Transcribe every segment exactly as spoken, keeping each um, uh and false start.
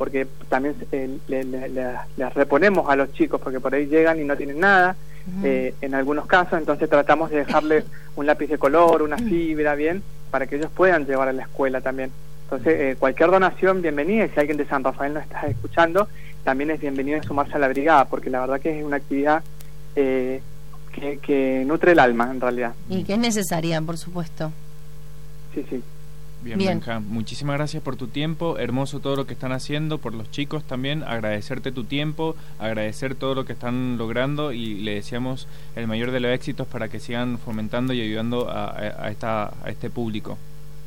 porque también eh, le, le, le, les reponemos a los chicos, porque por ahí llegan y no tienen nada, uh-huh. eh, en algunos casos, entonces tratamos de dejarle un lápiz de color, una fibra, bien, para que ellos puedan llevar a la escuela también. Entonces, eh, cualquier donación, bienvenida, y si alguien de San Rafael nos está escuchando, también es bienvenido a sumarse a la brigada, porque la verdad que es una actividad eh, que, que nutre el alma, en realidad. Y que es necesaria, por supuesto. Sí, sí. Bien, Bien, Benja, muchísimas gracias por tu tiempo, hermoso todo lo que están haciendo, por los chicos también, agradecerte tu tiempo, agradecer todo lo que están logrando y le deseamos el mayor de los éxitos para que sigan fomentando y ayudando a, a, esta, a este público.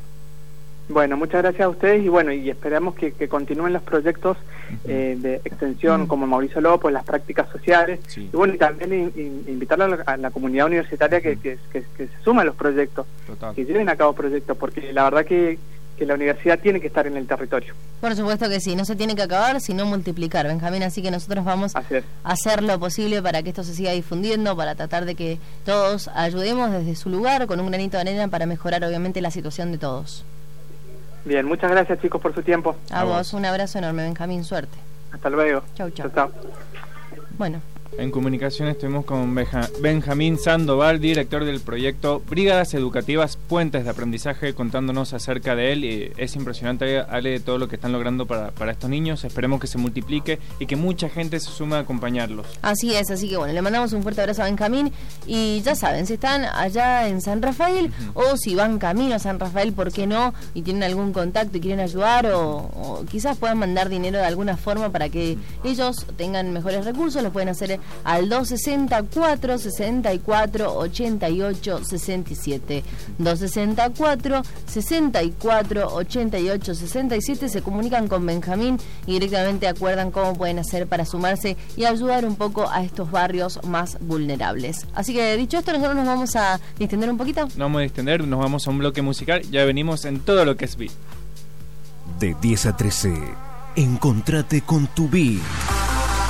Bueno, muchas gracias a ustedes y bueno, y esperamos que, que continúen los proyectos uh-huh. eh, de extensión uh-huh. como Mauricio Lobo, las prácticas sociales, sí. y bueno, y también in, in, invitar a la, a la comunidad universitaria uh-huh. que, que, que, que se suma a los proyectos, Total. que lleven a cabo proyectos, porque la verdad que, que la universidad tiene que estar en el territorio. Por supuesto que sí, no se tiene que acabar, sino multiplicar, Benjamín, así que nosotros vamos a hacer lo posible para que esto se siga difundiendo, para tratar de que todos ayudemos desde su lugar, con un granito de arena, para mejorar obviamente la situación de todos. Bien, muchas gracias chicos por su tiempo. A, a vos, vos, un abrazo enorme, Benjamín, suerte. Hasta luego. Chau, chau. Chau, chau. Bueno. En comunicación estuvimos con Benja, Benjamín Sandoval, director del proyecto Brigadas Educativas Puentes de Aprendizaje, contándonos acerca de él. Y es impresionante, Ale, todo lo que están logrando para, para estos niños. Esperemos que se multiplique y que mucha gente se sume a acompañarlos. Así es, así que bueno, le mandamos un fuerte abrazo a Benjamín. Y ya saben, si están allá en San Rafael uh-huh. o si van camino a San Rafael, ¿por qué no? Y tienen algún contacto y quieren ayudar o, o quizás puedan mandar dinero de alguna forma para que uh-huh. ellos tengan mejores recursos, lo pueden hacer al dos sesenta y cuatro, sesenta y cuatro, ochenta y ocho, sesenta y siete. dos sesenta y cuatro, sesenta y cuatro, ochenta y ocho, sesenta y siete. Se comunican con Benjamín y directamente acuerdan cómo pueden hacer para sumarse y ayudar un poco a estos barrios más vulnerables. Así que dicho esto, nosotros nos vamos a distender un poquito. Nos vamos a distender, nos vamos a un bloque musical. Ya venimos en todo lo que es Beat. De diez a trece, encontrate con tu Beat.